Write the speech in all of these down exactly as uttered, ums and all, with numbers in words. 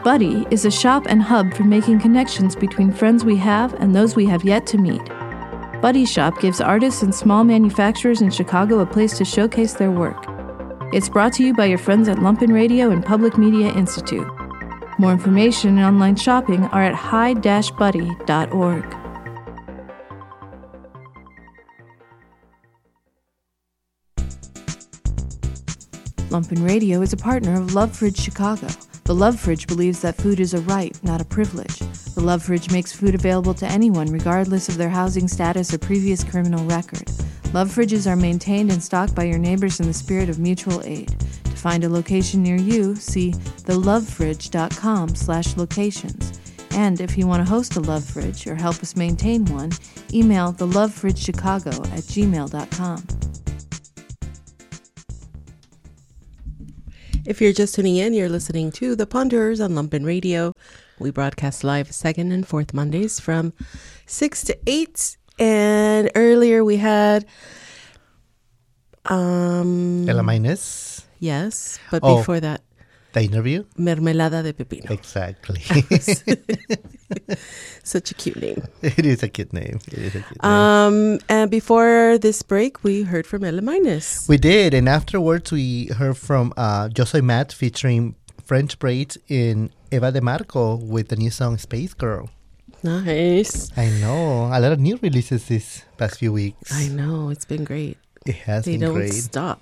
Buddy is a shop and hub for making connections between friends we have and those we have yet to meet. Buddy Shop gives artists and small manufacturers in Chicago a place to showcase their work. It's brought to you by your friends at Lumpen Radio and Public Media Institute. More information and online shopping are at hi dash buddy dot org. Lumpen Radio is a partner of Love Fridge Chicago. The Love Fridge believes that food is a right, not a privilege. The Love Fridge makes food available to anyone, regardless of their housing status or previous criminal record. Love Fridges are maintained and stocked by your neighbors in the spirit of mutual aid. To find a location near you, see the love fridge dot com slash locations. And if you want to host a Love Fridge or help us maintain one, email the love fridge chicago at gmail dot com. If you're just tuning in, you're listening to The Ponderers on Lumpen Radio. We broadcast live second and fourth Mondays from six to eight. And earlier we had... um Ella Minus. Yes, but Oh. before that... The interview? Mermelada de Pepino. Exactly. Such a cute name. It is a cute name. It is a cute name. Um, and before this break, we heard from Ella Minus. We did, and afterwards we heard from uh, Yo Soy Matt featuring French Braids in Eva De Marco with the new song Space Girl. Nice. I know. A lot of new releases this past few weeks. I know. It's been great. It has They been don't great. stop.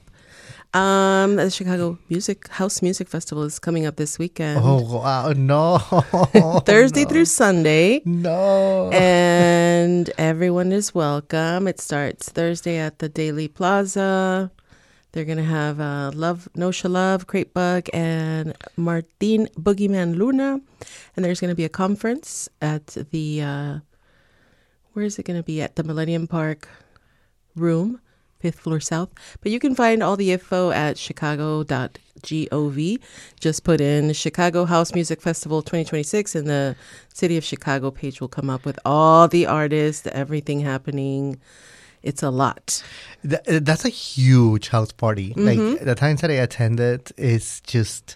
Um, the Chicago Music House Music Festival is coming up this weekend. Oh, wow. No. Thursday no. through Sunday. No. And everyone is welcome. It starts Thursday at the Daily Plaza. They're going to have uh, Love, Nosha Love, Crate Bug, and Martin Boogeyman Luna. And there's going to be a conference at the, uh, where is it going to be? At the Millennium Park Room, fifth floor south. But you can find all the info at chicago dot gov. Just put in Chicago House Music Festival twenty twenty-six and the City of Chicago page will come up with all the artists, everything happening. It's a lot. Th- that's a huge house party. Mm-hmm. Like, the times that I attended is just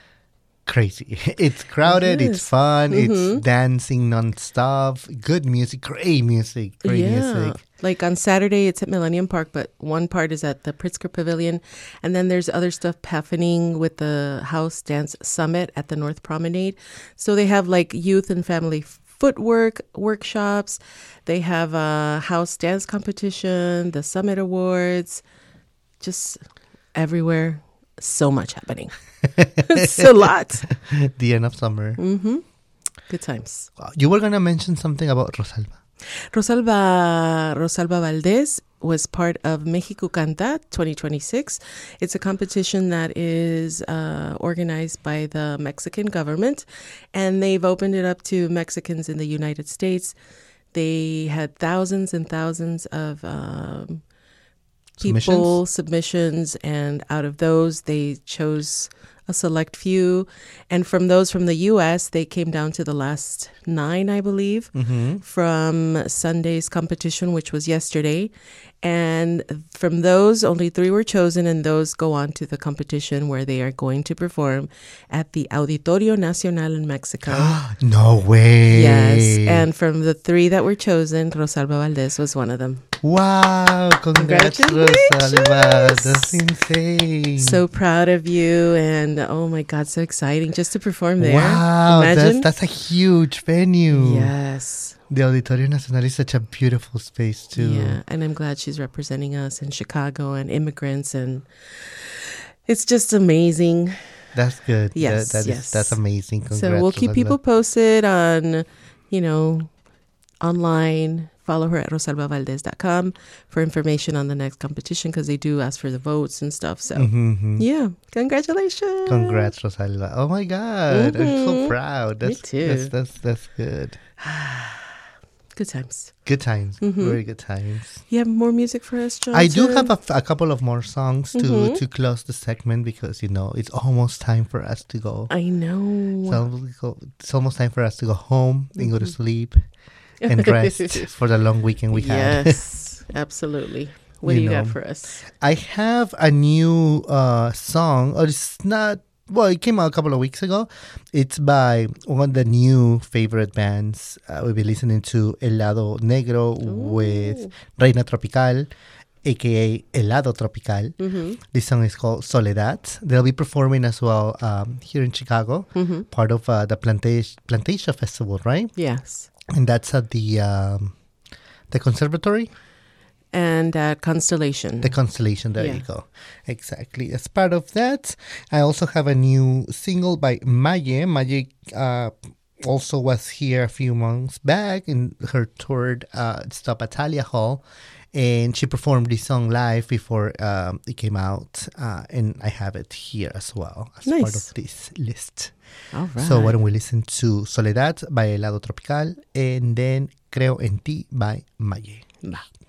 crazy. It's crowded, It it's is. fun, Mm-hmm. it's dancing nonstop, good music, great music, great yeah. music. Like on Saturday, it's at Millennium Park, but one part is at the Pritzker Pavilion. And then there's other stuff happening with the House Dance Summit at the North Promenade. So they have like youth and family footwork workshops. They have a house dance competition, the Summit Awards, just everywhere. So much happening. It's a lot. The end of summer. Mm-hmm. Good times. You were going to mention something about Rosalba. Rosalba, Rosalba Valdez was part of Mexico Canta twenty twenty-six. It's a competition that is uh, organized by the Mexican government, and they've opened it up to Mexicans in the United States. They had thousands and thousands of um, people, Submissions? submissions, and out of those, they chose a select few. And from those from the U S, they came down to the last nine, I believe, Mm-hmm. from Sunday's competition, which was yesterday. And from those, only three were chosen, and those go on to the competition where they are going to perform at the Auditorio Nacional in Mexico. No way. Yes. And from the three that were chosen, Rosalba Valdez was one of them. Wow. Congrats, Congratulations. Rosalba. That's insane. So proud of you. And oh my God, so exciting just to perform there. Wow. Imagine. That's, that's a huge venue. Yes. The Auditorio Nacional is such a beautiful space, too. Yeah. And I'm glad she's representing us in Chicago and immigrants. And it's just amazing. That's good. Yes, That, that is- yes. that's amazing. Congrats, So we'll keep Rosalba. people posted on, you know, online. Follow her at rosalba valdez dot com for information on the next competition because they do ask for the votes and stuff. So, Mhm. yeah, congratulations. Congrats, Rosalba. Oh my God. I'm so Mhm. proud. That's, too. That's, that's, that's good. Good times. Good times. Mhm. Very good times. You have more music for us, John? I do have a, f- a couple of more songs to, Mhm. to close the segment because, you know, it's almost time for us to go. I know. So we go- it's almost time for us to go home and go to sleep and rest for the long weekend we had. Yes, absolutely. What You do you got know. for us? I have a new uh, song, or it's not well, it came out a couple of weeks ago. It's by one of the new favorite bands. Uh, we'll be listening to Helado Negro Ooh. with Reina Tropical, a k a. Helado Tropical. Mm-hmm. This song is called Soledad. They'll be performing as well um, here in Chicago, Mm-hmm. part of uh, the Plantation Plantation Festival, right? Yes. And that's at the um, the Conservatory, And at Constellation. the Constellation. There Yeah. you go. Exactly. As part of that, I also have a new single by Maye. Maye uh, also was here a few months back in her tour uh, stop at Talia Hall. And she performed this song live before um, it came out. Uh, and I have it here as well as part Nice. of this list. All right. So why don't we listen to Soledad by Helado Tropical and then Creo en Ti by Maye. Bye.